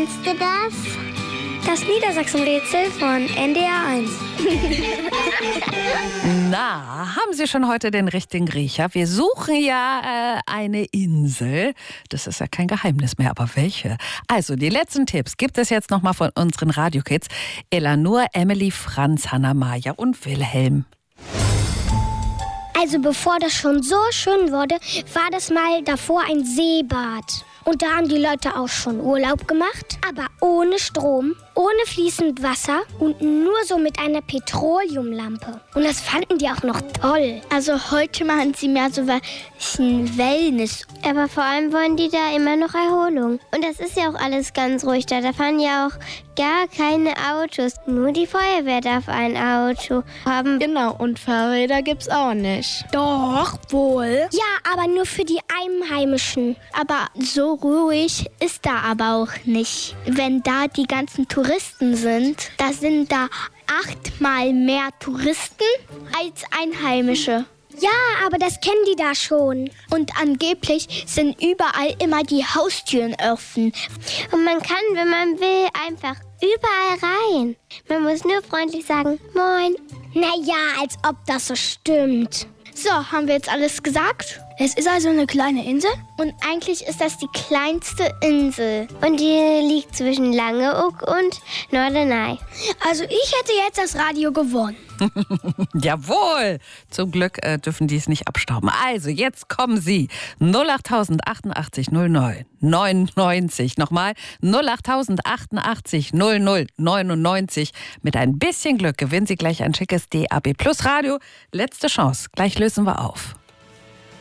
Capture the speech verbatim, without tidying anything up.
Kennst du das? Das Niedersachsen-Rätsel von N D R eins. Na, haben Sie schon heute den richtigen Riecher? Wir suchen ja äh, eine Insel. Das ist ja kein Geheimnis mehr, aber welche? Also, die letzten Tipps gibt es jetzt nochmal von unseren Radiokids. Elanur, Emily, Franz, Hannah, Maja und Wilhelm. Also bevor das schon so schön wurde, war das mal davor ein Seebad. Und da haben die Leute auch schon Urlaub gemacht, aber ohne Strom, ohne fließend Wasser und nur so mit einer Petroleumlampe. Und das fanden die auch noch toll. Also heute machen sie mehr so ein Wellness. Aber vor allem wollen die da immer noch Erholung. Und das ist ja auch alles ganz ruhig da. Da fahren ja auch gar keine Autos. Nur die Feuerwehr darf ein Auto haben. Genau, und Fahrräder gibt's auch nicht. Doch, wohl. Ja, aber nur für die Einheimischen. Aber so ruhig ist da aber auch nicht. Wenn da die ganzen Touristen sind, da sind da achtmal mehr Touristen als Einheimische. Ja, aber das kennen die da schon. Und angeblich sind überall immer die Haustüren offen. Und man kann, wenn man will, einfach überall rein. Man muss nur freundlich sagen, moin. Naja, als ob das so stimmt. So, haben wir jetzt alles gesagt? Es ist also eine kleine Insel? Und eigentlich ist das die kleinste Insel. Und die liegt zwischen Langeoog und Norderney. Also ich hätte jetzt das Radio gewonnen. Jawohl! Zum Glück äh, dürfen die es nicht abstauben. Also, jetzt kommen Sie. null acht achtundachtzig null neun neunundneunzig. Nochmal null acht achtundachtzig null null neunundneunzig. Mit ein bisschen Glück gewinnen Sie gleich ein schickes D A B Plus Radio. Letzte Chance. Gleich lösen wir auf.